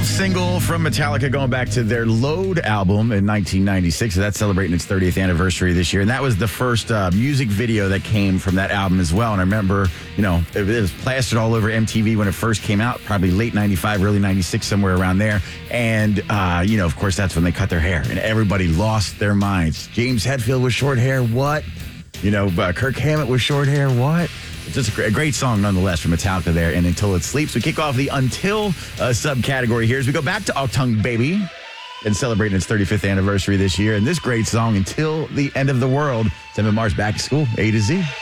12th single from Metallica going back to their Load album in 1996. So that's celebrating its 30th anniversary this year. And that was the first music video that came from that album as well. And I remember, it was plastered all over MTV when it first came out, probably late 95, early 96, somewhere around there. And, of course, that's when they cut their hair and everybody lost their minds. James Hetfield with short hair, what? Kirk Hammett with short hair, what? It's just a great song nonetheless from Metallica there. And Until It Sleeps, we kick off the Until subcategory here as we go back to Achtung Baby and celebrating its 35th anniversary this year. And this great song, Until the End of the World, 7 Mars back to school, A to Z.